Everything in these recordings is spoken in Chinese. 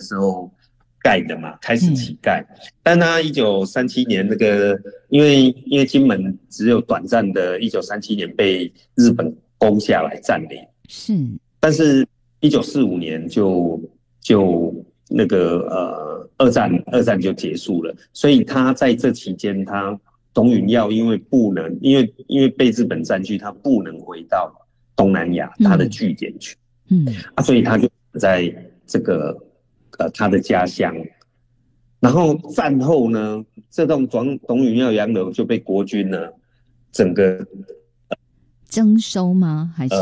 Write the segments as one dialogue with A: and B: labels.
A: 时候盖的嘛，开始起盖。但他1937年那个，因为金门只有短暂的1937年被日本攻下来占领，
B: 是，
A: 但是1945年就那个二战就结束了，所以他在这期间，董允耀因为被日本占据，他不能回到东南亚他的据点去，所以他就在这个他的家乡。然后战后呢，这栋董允耀洋楼就被国军呢整个
B: 征收吗？还是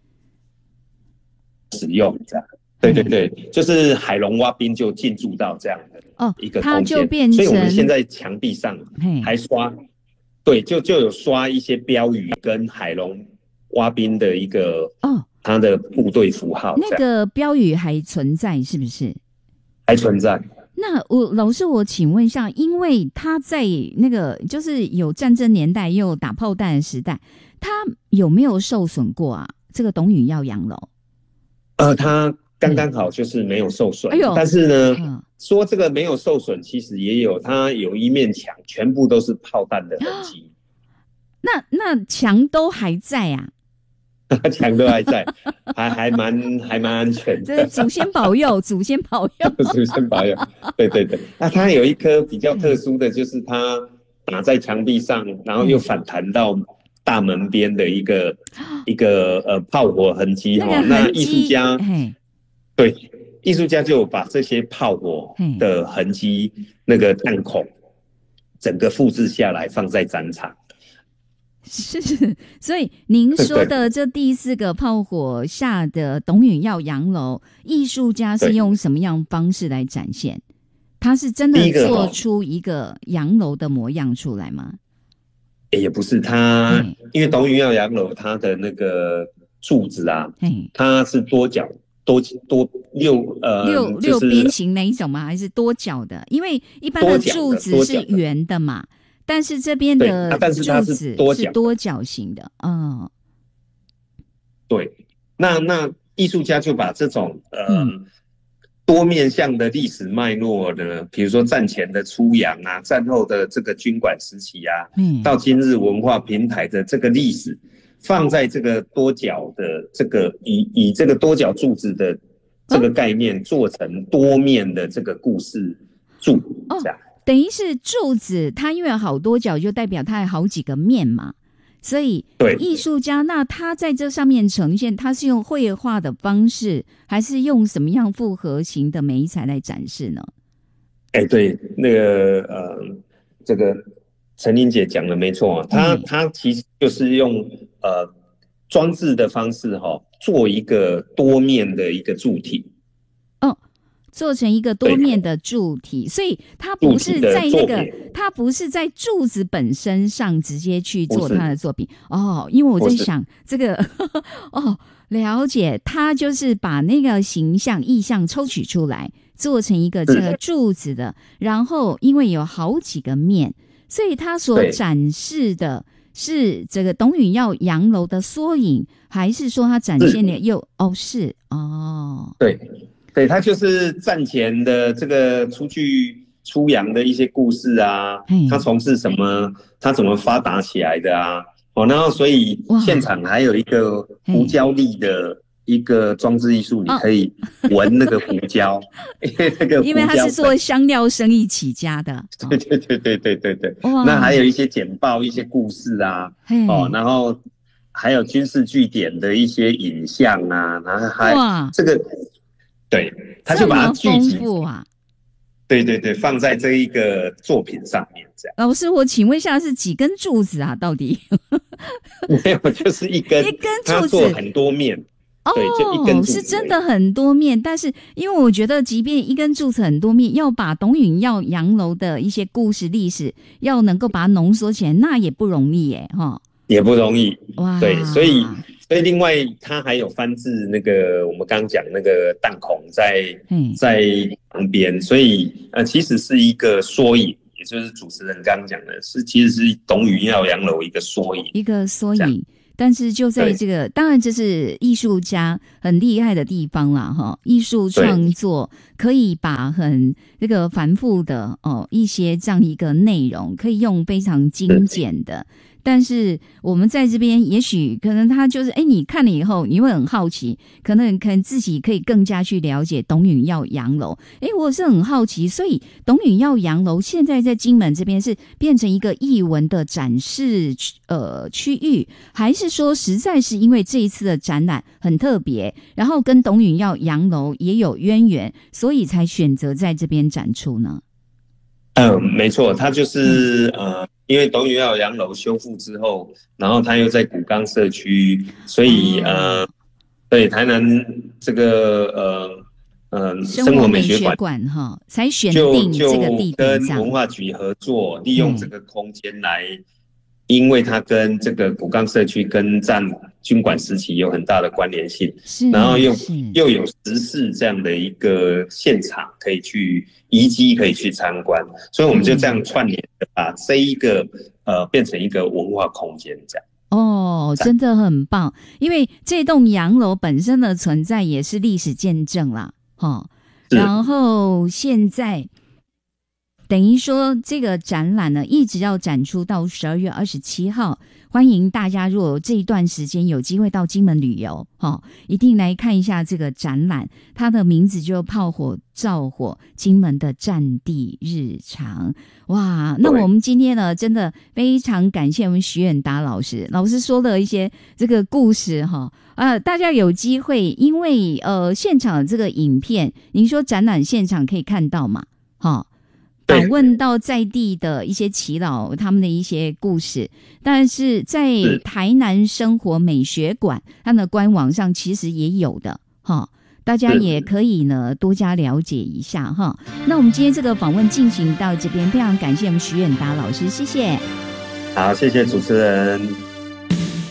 A: 使用这样？对对对，就是海龙蛙兵就进驻到这样的一个空间，
B: 它就变成，
A: 所以我们现在墙壁上还刷，对，就有刷一些标语跟海龙蛙兵的一个它的部队符号，
B: 那个标语还存在是不是？
A: 还存在。
B: 那老师，我请问一下，因为他在那个就是有战争年代又有打炮弹的时代，他有没有受损过啊？这个董允耀洋楼？
A: 他刚刚好就是没有受损，但是呢，说这个没有受损，其实也有，它有一面墙全部都是炮弹的痕迹。
B: 那墙都还在啊？
A: 墙都还在，还蛮安全的。
B: 这是祖先保佑，祖先保佑，
A: 祖先保佑。对对对，那它有一颗比较特殊的，就是它打在墙壁上，然后又反弹到大门边的一个炮火痕迹哈。那艺术家，对，艺术家就把这些炮火的痕迹那个弹孔，整个复制下来放在展场。
B: 是，所以您说的这第4个炮火下的董允耀洋楼，艺术家是用什么样方式来展现？他是真的做出一个洋楼的模样出来吗？
A: 也不是，他因为董允耀洋楼它的那个柱子啊，它是多角
B: 六边形那一种吗？还是多角的？因为一般的柱子是圆的嘛。但是这边的柱子是多角形的，
A: 对，那艺术家就把这种多面向的历史脉络呢，比如说战前的出洋啊，战后的这个军管时期啊，到今日文化平台的这个历史，放在这个多角的这个以这个多角柱子的这个概念，做成多面的这个故事柱，这样。
B: 等于是柱子，它因为有好多角，就代表它有好几个面嘛。所以艺术家那他在这上面呈现，他是用绘画的方式，还是用什么样复合型的媒材来展示呢？
A: 对，那个这个陈琳姐讲的没错啊，他其实就是用装置的方式做一个多面的一个柱体。
B: 做成一个多面的柱体，所以它不是在它不是在柱子本身上直接去做它的作品因为我在想这个了解，它就是把那个形象意象抽取出来，做成一个这个柱子的，然后因为有好几个面，所以它所展示的是这个董允耀洋楼的缩影，还是说它展现的
A: 对，他就是战前的这个出去出洋的一些故事啊，他从事什么，他怎么发达起来的啊，然后所以现场还有一个胡椒粒的一个装置艺术，你可以闻那个胡椒，
B: 因为他是做香料生意起家的。
A: 对，那还有一些简报、一些故事啊，然后还有军事据点的一些影像啊，然后还这个。对，他就把它聚集对，放在这一个作品上面，这样。
B: 老师，我请问一下，是几根柱子啊？到底？
A: 没有，就是一根柱子，他做很多面。对，就一根柱子
B: 是真的很多面。但是，因为我觉得，即便一根柱子很多面，要把董允耀洋楼的一些故事历史，要能够把它浓缩起来，那也不容易耶，
A: 也不容易。哇，对，所以另外它还有翻制那个我们刚刚讲那个弹孔在旁边，所以其实是一个缩影，也就是主持人刚刚讲的，其实是董允耀洋楼一个缩影，
B: 但是就在这个，当然这是艺术家很厉害的地方啦，哈！艺术创作可以把很这个繁复的一些这样一个内容，可以用非常精简的。但是我们在这边，也许可能他就是你看了以后，你会很好奇，可能自己可以更加去了解董允耀洋楼。我是很好奇，所以董允耀洋楼现在在金门这边是变成一个艺文的展示区域，还是说实在是因为这一次的展览很特别，然后跟董允耀洋楼也有渊源，所以才选择在这边展出呢？
A: 没错，它就是因为董允耀洋楼修复之后，然后它又在古冈社区，所以对台南这个生活美学馆
B: 哈，才选定这个地点，
A: 跟文化局合作，利用这个空间来，因为它跟这个古冈社区跟战军管时期有很大的关联性，然后又有时事这样的一个现场可以去遗迹可以去参观，所以我们就这样串联的把这一个变成一个文化空间这样。
B: 真的很棒，因为这栋洋楼本身的存在也是历史见证啦，然后现在等于说这个展览呢，一直要展出到12月27号。欢迎大家，如果这一段时间有机会到金门旅游，一定来看一下这个展览。它的名字就炮火照火金门的战地日常。哇，那我们今天呢，真的非常感谢我们徐远达老师说了一些这个故事大家有机会，因为现场这个影片，您说展览现场可以看到嘛？访问到在地的一些耆老他们的一些故事，但是在台南生活美学馆他们的官网上其实也有的大家也可以呢多加了解一下那我们今天这个访问进行到这边，非常感谢我们徐远达老师，谢谢。
A: 好，谢谢主持人。